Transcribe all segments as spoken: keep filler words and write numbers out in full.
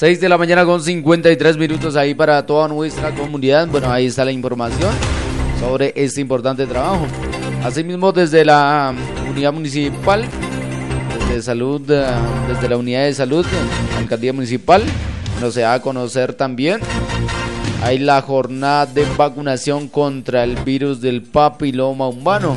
seis de la mañana con cincuenta y tres minutos ahí para toda nuestra comunidad. Bueno, ahí está la información sobre este importante trabajo. Asimismo, desde la unidad municipal, desde salud, desde la unidad de salud, alcaldía municipal, nos se da a conocer también hay la jornada de vacunación contra el virus del papiloma humano.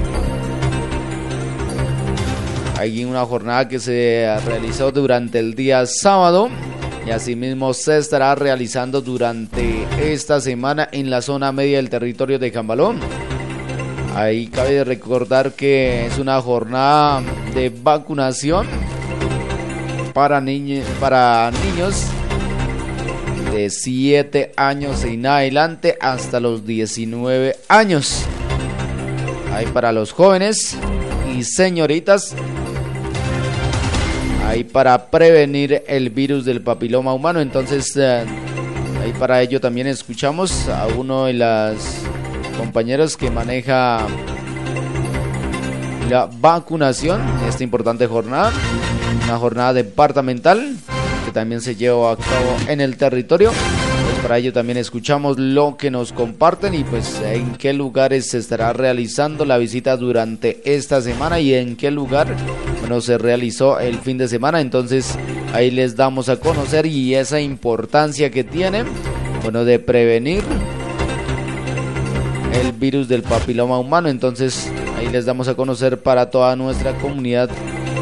Hay una jornada que se realizó durante el día sábado y asimismo se estará realizando durante esta semana en la zona media del territorio de Cambalón. Ahí cabe recordar que es una jornada de vacunación para niños, para niños de siete años en adelante hasta los diecinueve años. Ahí para los jóvenes y señoritas, ahí para prevenir el virus del papiloma humano. Entonces, eh, ahí para ello también escuchamos a uno de los compañeros que maneja la vacunación, esta importante jornada, una jornada departamental que también se lleva a cabo en el territorio. Pues para ello también escuchamos lo que nos comparten y pues en qué lugares se estará realizando la visita durante esta semana y en qué lugar, bueno, se realizó el fin de semana. Entonces ahí les damos a conocer y esa importancia que tiene, bueno, de prevenir el virus del papiloma humano. Entonces ahí les damos a conocer para toda nuestra comunidad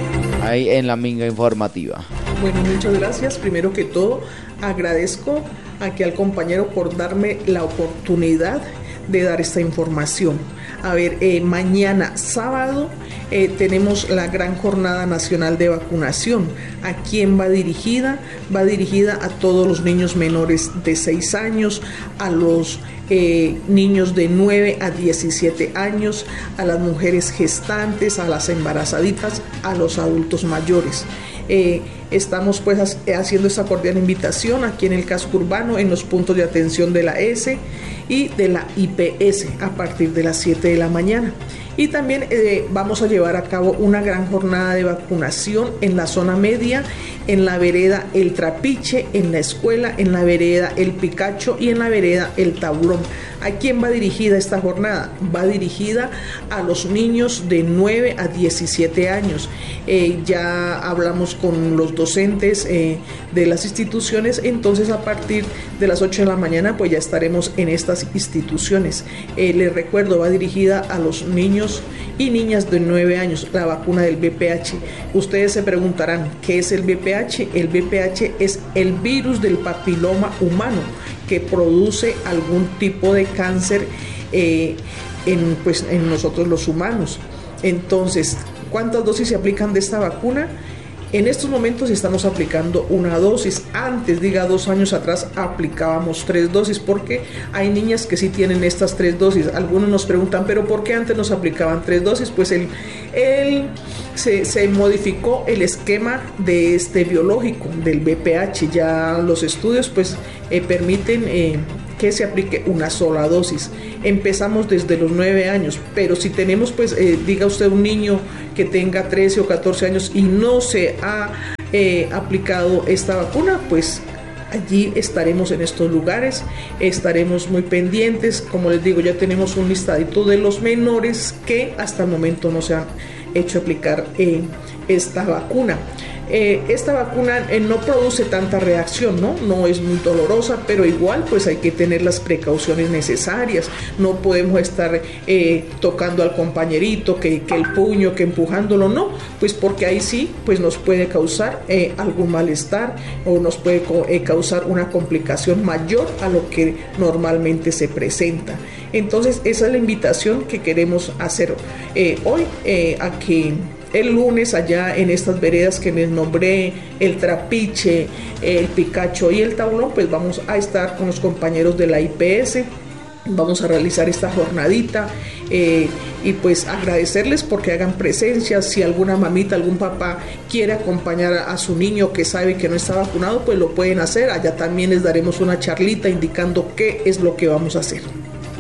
ahí en la Minga Informativa. Bueno, muchas gracias. Primero que todo, agradezco aquí al compañero por darme la oportunidad de dar esta información. A ver, eh, mañana sábado eh, tenemos la gran jornada nacional de vacunación. ¿A quién va dirigida? Va dirigida a todos los niños menores de seis años, a los eh, niños de nueve a diecisiete años, a las mujeres gestantes, a las embarazaditas, a los adultos mayores. Eh, estamos pues haciendo esta cordial invitación aquí en el casco urbano, en los puntos de atención de la S y de la I P S a partir de las siete de la mañana. Y también eh, vamos a llevar a cabo una gran jornada de vacunación en la zona media, en la vereda El Trapiche, en la escuela, en la vereda El Picacho y en la vereda El Tablón. ¿A quién va dirigida esta jornada? Va dirigida a los niños de nueve a diecisiete años. Eh, ya hablamos con los docentes eh, de las instituciones, entonces a partir de las ocho de la mañana pues ya estaremos en estas instituciones. Eh, les recuerdo, va dirigida a los niños y niñas de nueve años, la vacuna del V P H. Ustedes se preguntarán, ¿qué es el V P H? El V P H es el virus del papiloma humano que produce algún tipo de cáncer eh, en, pues, en nosotros los humanos. Entonces, ¿cuántas dosis se aplican de esta vacuna? En estos momentos estamos aplicando una dosis. Antes, diga dos años atrás, aplicábamos tres dosis porque hay niñas que sí tienen estas tres dosis. Algunos nos preguntan, ¿pero por qué antes nos aplicaban tres dosis? Pues el, el, se, se modificó el esquema de este biológico, del V P H. Ya los estudios pues eh, permiten eh, que se aplique una sola dosis. Empezamos desde los nueve años, pero si tenemos, pues, eh, diga usted un niño que tenga trece o catorce años y no se ha eh, aplicado esta vacuna, pues allí estaremos en estos lugares, estaremos muy pendientes. Como les digo, ya tenemos un listadito de los menores que hasta el momento no se han hecho aplicar eh, esta vacuna. Eh, esta vacuna eh, no produce tanta reacción, ¿no? No es muy dolorosa, pero igual pues hay que tener las precauciones necesarias. No podemos estar eh, tocando al compañerito, que, que el puño, que empujándolo, no, pues porque ahí sí pues nos puede causar eh, algún malestar o nos puede eh, causar una complicación mayor a lo que normalmente se presenta. Entonces esa es la invitación que queremos hacer eh, hoy eh, a que el lunes allá en estas veredas que les nombré, El Trapiche, El Picacho y El Tablón, pues vamos a estar con los compañeros de la I P S, vamos a realizar esta jornadita eh, y pues agradecerles porque hagan presencia. Si alguna mamita, algún papá quiere acompañar a, a su niño que sabe que no está vacunado, pues lo pueden hacer. Allá también les daremos una charlita indicando qué es lo que vamos a hacer.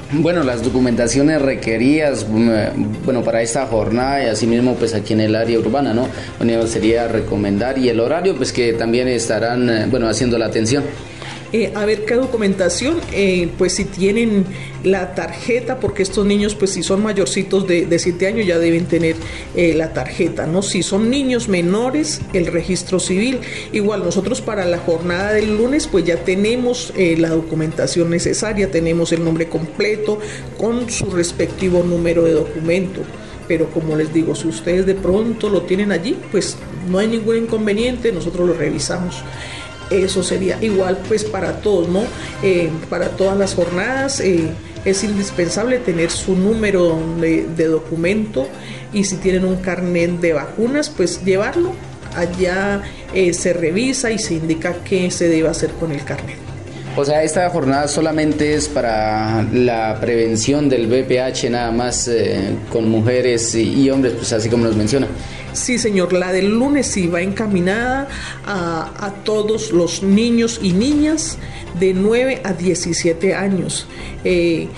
Bueno, las documentaciones requeridas, bueno, para esta jornada y asimismo pues aquí en el área urbana, ¿no? Bueno, sería recomendar, y el horario pues que también estarán, bueno, haciendo la atención. Eh, a ver qué documentación, eh, pues si tienen la tarjeta, porque estos niños pues si son mayorcitos de, de siete años ya deben tener eh, la tarjeta, ¿no? Si son niños menores, el registro civil. Igual nosotros para la jornada del lunes pues ya tenemos eh, la documentación necesaria, tenemos el nombre completo con su respectivo número de documento. Pero como les digo, si ustedes de pronto lo tienen allí, pues no hay ningún inconveniente, nosotros lo revisamos. Eso sería igual pues para todos, ¿no? Eh, para todas las jornadas eh, es indispensable tener su número de, de documento, y si tienen un carnet de vacunas, pues llevarlo. Allá eh, se revisa y se indica qué se debe hacer con el carnet. O sea, esta jornada solamente es para la prevención del V I H nada más, eh, con mujeres y, y hombres, pues así como nos menciona. Sí, señor, la del lunes sí va encaminada a, a todos los niños y niñas de nueve a diecisiete años. Eh,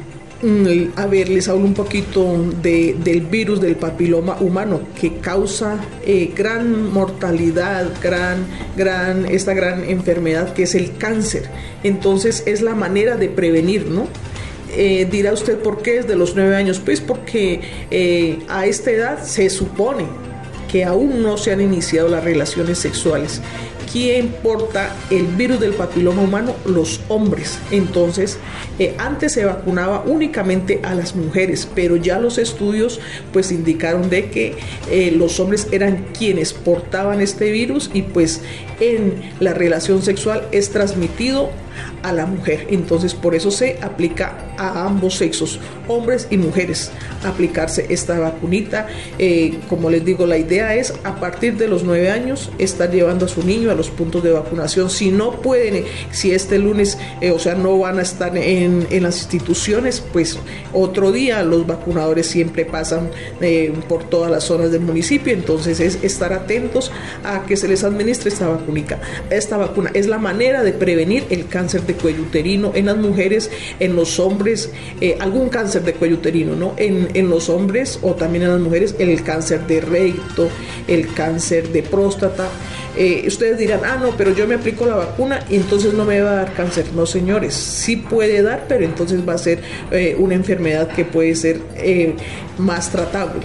a ver, les hablo un poquito de, del virus del papiloma humano, que causa eh, gran mortalidad, gran, gran, esta gran enfermedad que es el cáncer. Entonces es la manera de prevenir, ¿no? Eh, dirá usted, ¿por qué es de los nueve años? Pues porque eh, a esta edad se supone que aún no se han iniciado las relaciones sexuales. ¿Quién porta el virus del papiloma humano? Los hombres. Entonces, eh, antes se vacunaba únicamente a las mujeres, pero ya los estudios pues indicaron de que eh, los hombres eran quienes portaban este virus, y pues en la relación sexual es transmitido a la mujer. Entonces por eso se aplica a ambos sexos, hombres y mujeres, aplicarse esta vacunita. Eh, como les digo, la idea es a partir de los nueve años estar llevando a su niño a los puntos de vacunación. Si no pueden, si este lunes, eh, o sea, no van a estar en, en las instituciones, pues otro día los vacunadores siempre pasan eh, por todas las zonas del municipio. Entonces es estar atentos a que se les administre esta vacunica. Esta vacuna es la manera de prevenir el cáncer de cuello uterino en las mujeres, en los hombres, eh, algún cáncer de cuello uterino, ¿no? En, en los hombres o también en las mujeres, el cáncer de recto, el cáncer de próstata. Eh, ustedes dirán, ah, no, pero yo me aplico la vacuna y entonces no me va a dar cáncer. No, señores, sí puede dar, pero entonces va a ser eh, una enfermedad que puede ser eh, más tratable.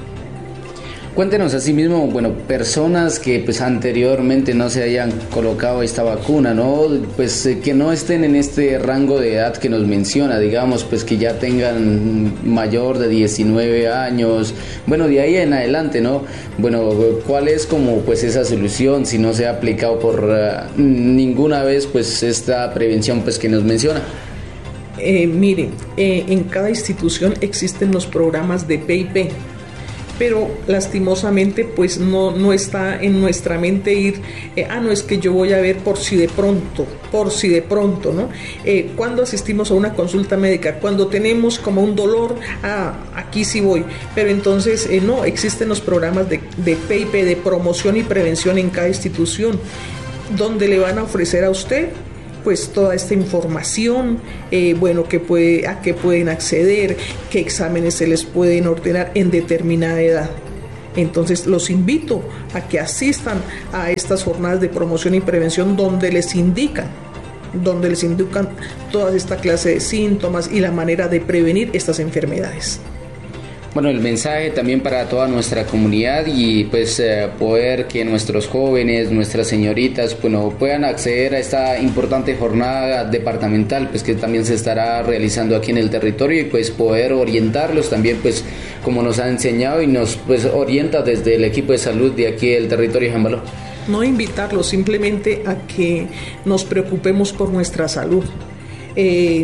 Cuéntenos asimismo, bueno, personas que pues anteriormente no se hayan colocado esta vacuna, ¿no? Pues eh, que no estén en este rango de edad que nos menciona, digamos, pues que ya tengan mayor de diecinueve años, bueno, de ahí en adelante, ¿no? Bueno, ¿cuál es como pues esa solución si no se ha aplicado por uh, ninguna vez pues esta prevención pues que nos menciona? Eh, miren, eh, en cada institución existen los programas de P I P, pero lastimosamente pues no, no está en nuestra mente ir, eh, ah, no, es que yo voy a ver por si de pronto, por si de pronto, ¿no? Eh, cuando asistimos a una consulta médica, cuando tenemos como un dolor, ah, aquí sí voy, pero entonces eh, no, existen los programas de, de P I P, de promoción y prevención en cada institución, donde le van a ofrecer a usted pues toda esta información, eh, bueno, que puede, a qué pueden acceder, qué exámenes se les pueden ordenar en determinada edad. Entonces los invito a que asistan a estas jornadas de promoción y prevención donde les indican, donde les indican toda esta clase de síntomas y la manera de prevenir estas enfermedades. Bueno, el mensaje también para toda nuestra comunidad y pues eh, poder que nuestros jóvenes, nuestras señoritas, bueno, puedan acceder a esta importante jornada departamental pues que también se estará realizando aquí en el territorio, y pues poder orientarlos también pues como nos ha enseñado y nos pues orienta desde el equipo de salud de aquí del territorio de Jambaló. No invitarlos simplemente a que nos preocupemos por nuestra salud. Eh,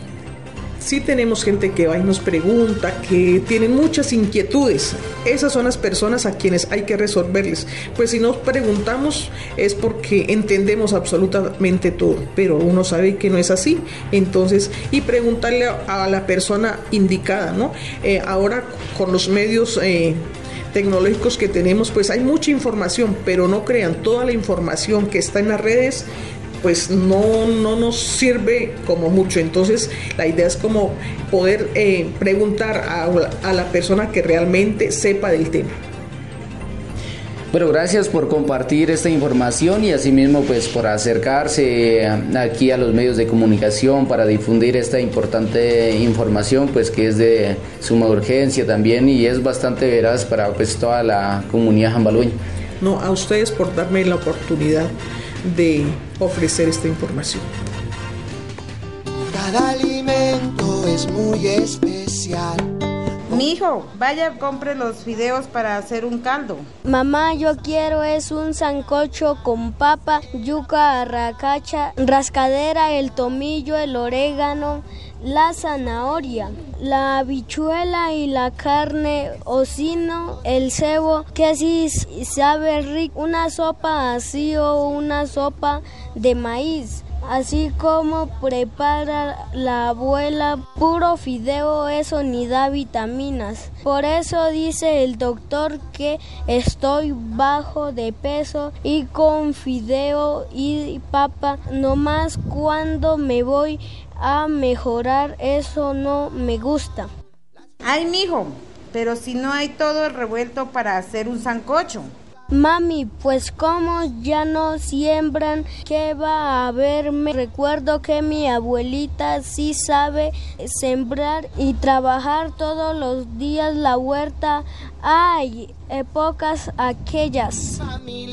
Sí tenemos gente que va y nos pregunta, que tienen muchas inquietudes. Esas son las personas a quienes hay que resolverles. Pues si nos preguntamos es porque entendemos absolutamente todo, pero uno sabe que no es así. Entonces, y preguntarle a, a la persona indicada, ¿no? Eh, ahora con los medios eh, tecnológicos que tenemos, pues hay mucha información, pero no crean, toda la información que está en las redes pues no, no nos sirve como mucho. Entonces la idea es como poder eh, preguntar a, a la persona que realmente sepa del tema. Bueno, gracias por compartir esta información y asimismo pues por acercarse aquí a los medios de comunicación para difundir esta importante información pues que es de suma urgencia también y es bastante veraz para pues toda la comunidad jambalueña. No, a ustedes por darme la oportunidad de ofrecer esta información. Cada alimento es muy especial. Mijo, vaya, compre los fideos para hacer un caldo. Mamá, yo quiero es un sancocho con papa, yuca, arracacha, rascadera, el tomillo, el orégano, la zanahoria, la habichuela y la carne ocino, el cebo, que sí sabe rico, una sopa así o una sopa de maíz. Así como prepara la abuela, puro fideo, eso ni da vitaminas. Por eso dice el doctor que estoy bajo de peso y con fideo y papa, nomás cuando me voy a mejorar, eso no me gusta. Ay, mijo, pero si no hay todo el revuelto para hacer un sancocho. Mami, pues como ya no siembran, ¿qué va a haber? Me recuerdo que mi abuelita sí sabe sembrar y trabajar todos los días la huerta. Ay, épocas aquellas.